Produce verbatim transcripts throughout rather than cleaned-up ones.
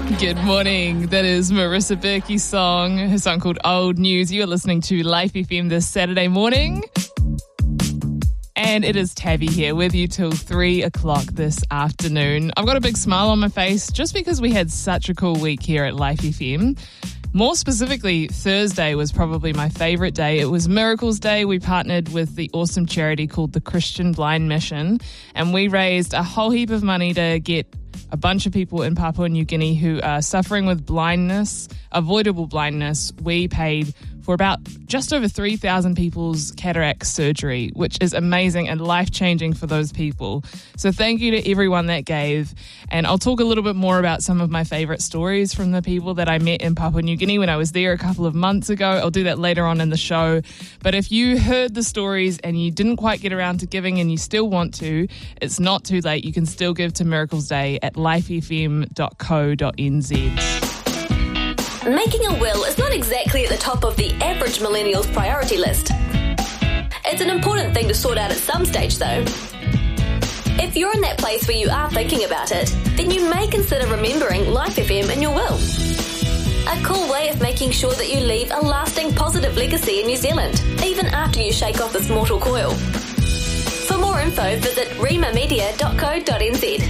Good morning. That is Marissa Berkey's song, her song called Old News. You are listening to Life F M this Saturday morning. And it is Tabby here with you till three o'clock this afternoon. I've got a big smile on my face just because we had such a cool week here at Life F M. More specifically, Thursday was probably my favourite day. It was Miracles Day. We partnered with the awesome charity called the Christian Blind Mission, and we raised a whole heap of money to get a bunch of people in Papua New Guinea who are suffering with blindness, avoidable blindness. We paid for about just over three thousand people's cataract surgery, which is amazing and life-changing for those people. So thank you to everyone that gave. And I'll talk a little bit more about some of my favourite stories from the people that I met in Papua New Guinea when I was there a couple of months ago. I'll do that later on in the show. But if you heard the stories and you didn't quite get around to giving and you still want to, it's not too late. You can still give to Miracles Day at life f m dot co dot n z. Making a will is not exactly at the top of the average millennial's priority list. It's an important thing to sort out at some stage, though. If you're in that place where you are thinking about it, then you may consider remembering Life F M in your will. A cool way of making sure that you leave a lasting positive legacy in New Zealand, even after you shake off this mortal coil. For more info, visit rima media dot co dot n z.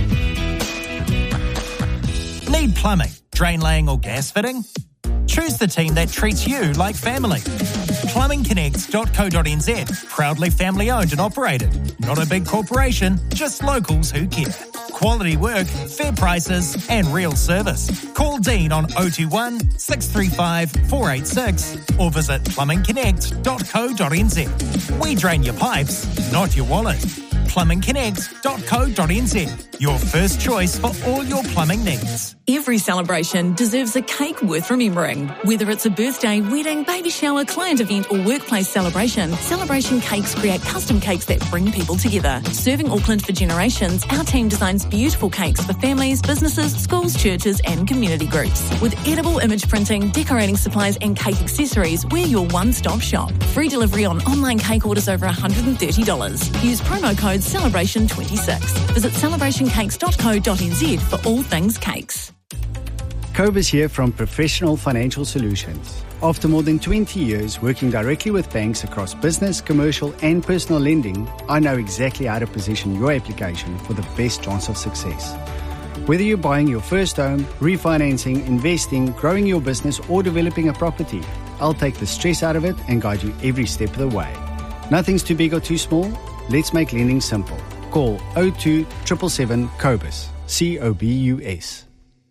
Need plumbing, drain laying or gas fitting? Choose the team that treats you like family. plumbing connect dot co dot n z. Proudly family owned and operated. Not a big corporation, just locals who care. Quality work, fair prices and real service. Call Dean on oh two one, six three five, four eight six or visit plumbing connect dot co dot n z. We drain your pipes, not your wallet. plumbing connect dot co dot n z. Your first choice for all your plumbing needs. Every celebration deserves a cake worth remembering. Whether it's a birthday, wedding, baby shower, client event or workplace celebration, Celebration Cakes create custom cakes that bring people together. Serving Auckland for generations, our team designs beautiful cakes for families, businesses, schools, churches and community groups. With edible image printing, decorating supplies and cake accessories, we're your one-stop shop. Free delivery on online cake orders over one hundred thirty dollars. Use promo code celebration twenty-six. Visit celebration cakes dot co dot n z for all things cakes. Cobus here from Professional Financial Solutions. After more than twenty years working directly with banks across business, commercial and personal lending, I know exactly how to position your application for the best chance of success. Whether you're buying your first home, refinancing, investing, growing your business or developing a property, I'll take the stress out of it and guide you every step of the way. Nothing's too big or too small. Let's make lending simple. Call oh two seven seven seven COBUS, C O B U S.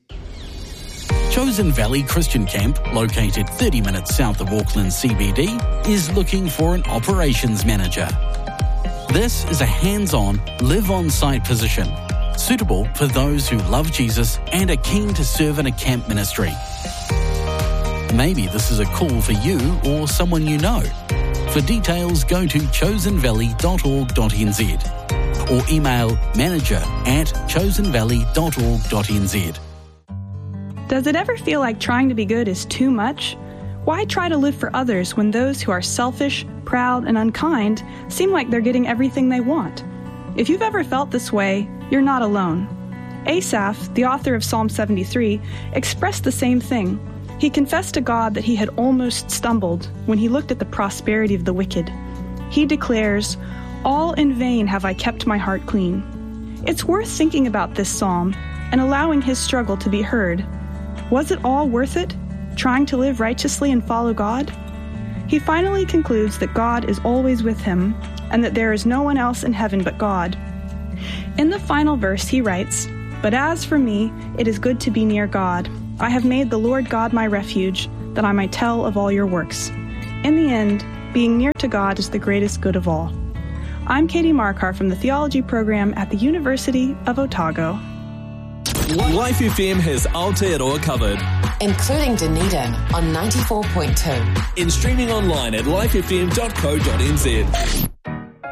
Chosen Valley Christian Camp, located thirty minutes south of Auckland C B D, is looking for an operations manager. This is a hands-on, live-on-site position, suitable for those who love Jesus and are keen to serve in a camp ministry. Maybe this is a call for you or someone you know. For details, go to chosen valley dot org dot n z or email manager at chosen valley dot org dot n z. Does it ever feel like trying to be good is too much? Why try to live for others when those who are selfish, proud, and unkind seem like they're getting everything they want? If you've ever felt this way, you're not alone. Asaph, the author of Psalm seventy-three, expressed the same thing. He confessed to God that he had almost stumbled when he looked at the prosperity of the wicked. He declares, "All in vain have I kept my heart clean." It's worth thinking about this psalm and allowing his struggle to be heard. Was it all worth it, trying to live righteously and follow God? He finally concludes that God is always with him and that there is no one else in heaven but God. In the final verse, he writes, "But as for me, it is good to be near God. I have made the Lord God my refuge, that I might tell of all your works." In the end, being near to God is the greatest good of all. I'm Katie Markar from the Theology Program at the University of Otago. Life F M has Aotearoa covered, including Dunedin on ninety-four point two. In streaming online at life f m dot co dot n z.